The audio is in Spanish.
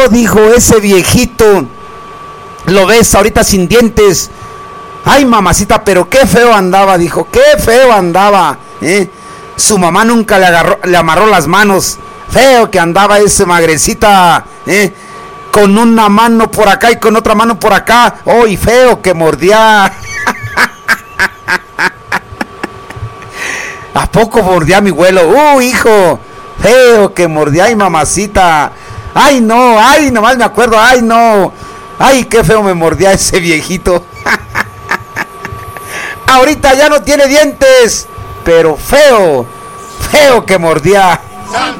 dijo, ese viejito, lo ves ahorita sin dientes. Ay, mamacita, pero qué feo andaba, dijo, qué feo andaba, Su mamá nunca le amarró las manos. Feo que andaba ese magrecita, con una mano por acá y con otra mano por acá. Oh, y feo que mordía. ¿A poco mordía mi abuelo? Hijo, feo que mordía. Ay, mamacita. Ay, no, ay, nomás me acuerdo. Ay, no. Ay, qué feo me mordía ese viejito. Ahorita ya no tiene dientes, pero feo, feo que mordía.